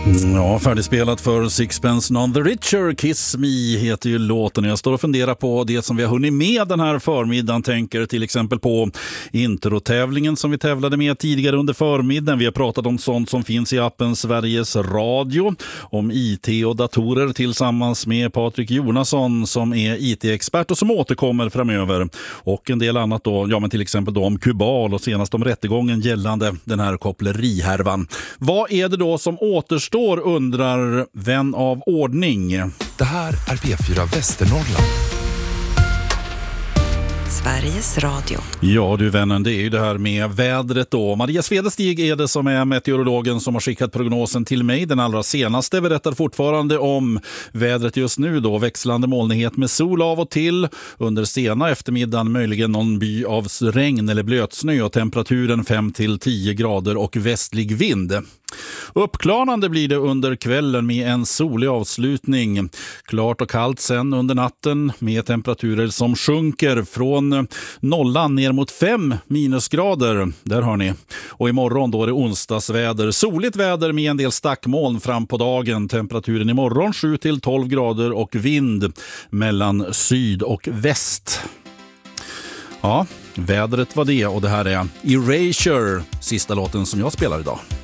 Ja, färdigspelat för Sixpence None the Richer. Kiss Me heter ju låten. Jag står och funderar på det som vi har hunnit med den här förmiddagen. Tänker till exempel på introtävlingen som vi tävlade med tidigare under förmiddagen. Vi har pratat om sånt som finns i appen Sveriges Radio. Om IT och datorer tillsammans med Patrik Jonasson som är IT-expert och som återkommer framöver. Och en del annat då, ja men till exempel då om Kubal och senast om rättegången gällande den här kopplerihervan. Vad är det då som återstår, undrar vän av ordning. Det här är P4 Västernorrland. Sveriges Radio. Ja du vännen, det är ju det här med vädret då. Maria Svedestig är det som är meteorologen som har skickat prognosen till mig. Den allra senaste berättar fortfarande om vädret just nu då. Växlande molnighet med sol av och till. Under sena eftermiddagen möjligen någon by av regn eller blötsnö och temperaturen 5-10 grader och västlig vind. Uppklarande blir det under kvällen med en solig avslutning. Klart och kallt sen under natten med temperaturer som sjunker från nollan ner mot 5 minusgrader. Där har ni. Och imorgon då är det onsdagsväder. Soligt väder med en del stackmoln fram på dagen. Temperaturen imorgon 7-12 grader och vind mellan syd och väst. Ja, vädret var det och det här är Erasure, sista låten som jag spelar idag.